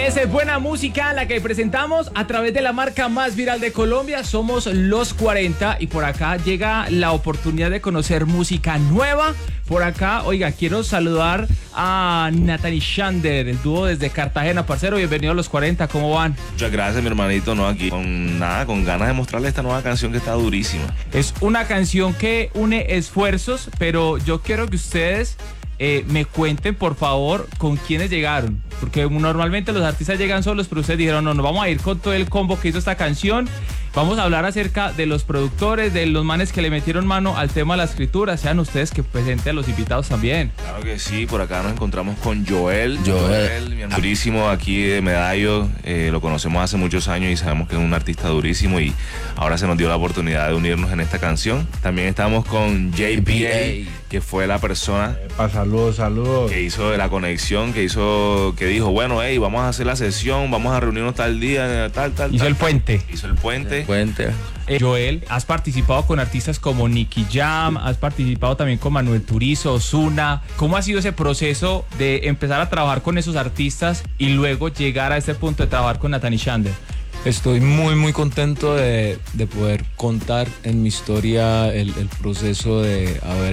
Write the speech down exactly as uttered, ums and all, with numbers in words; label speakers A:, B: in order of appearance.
A: es buena música la que presentamos a través de la marca más viral de Colombia. Somos Los cuarenta y por acá llega la oportunidad de conocer música nueva. Por acá, oiga, quiero saludar a Nathan y Shander, el dúo desde Cartagena, parcero. Bienvenido a Los cuarenta, ¿cómo van?
B: Muchas gracias, mi hermanito, no aquí con nada, con ganas de mostrarle esta nueva canción que está durísima.
A: Es una canción que une esfuerzos, pero yo quiero que ustedes eh, me cuenten, por favor, con quiénes llegaron. Porque normalmente los artistas llegan solos, pero ustedes dijeron, no, no, vamos a ir con todo el combo que hizo esta canción. Vamos a hablar acerca de los productores, de los manes que le metieron mano al tema de la escritura. Sean ustedes que presenten a los invitados también.
B: Claro que sí, por acá nos encontramos con Joel.
C: Joel,
B: Joel mi durísimo aquí de Medallo. Eh, lo conocemos hace muchos años y sabemos que es un artista durísimo y ahora se nos dio la oportunidad de unirnos en esta canción. También estamos con J P A, que fue la persona
D: Epa, saludos, saludos.
B: que hizo la conexión, que hizo, que dijo, bueno, hey, vamos a hacer la sesión, vamos a reunirnos tal día, tal, tal,
A: Hizo
B: tal.
A: el puente.
B: Hizo el puente.
C: Puente.
A: Eh, Joel, has participado con artistas como Nicky Jam, has participado también con Manuel Turizo, Ozuna. ¿Cómo ha sido ese proceso de empezar a trabajar con esos artistas y luego llegar a este punto de trabajar con Nathan y Shander?
E: Estoy muy muy contento de, de poder contar en mi historia el, el proceso de haber